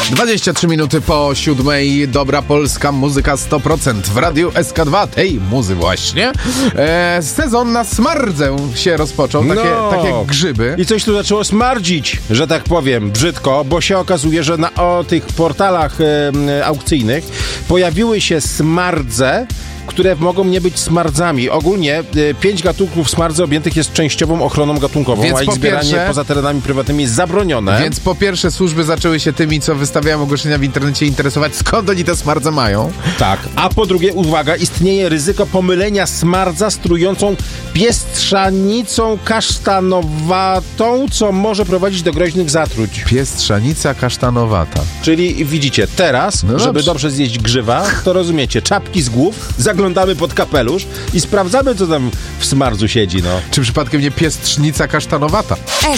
23 minuty po 7:00. Dobra polska muzyka 100% w Radiu SK2. Tej muzy właśnie. Sezon na smardzę się rozpoczął. Takie grzyby. I coś tu zaczęło smardzić, że tak powiem, brzydko, bo się okazuje, że na tych portalach aukcyjnych pojawiły się smardze, które mogą nie być smardzami. Ogólnie 5 gatunków smardzy objętych jest częściową ochroną gatunkową, więc a ich zbieranie poza terenami prywatnymi jest zabronione. Więc po pierwsze służby zaczęły się tymi, co wystawiają ogłoszenia w internecie, interesować, skąd oni te smardze mają. Tak. A po drugie, uwaga, istnieje ryzyko pomylenia smardza z trującą piestrzanicą kasztanowatą, co może prowadzić do groźnych zatruć. Piestrzanica kasztanowata. Czyli widzicie, teraz, żeby dobrze zjeść grzywa, to rozumiecie, czapki z głów, zaglądamy pod kapelusz i sprawdzamy, co tam w smardzu siedzi, Czy przypadkiem nie piestrzanica kasztanowata?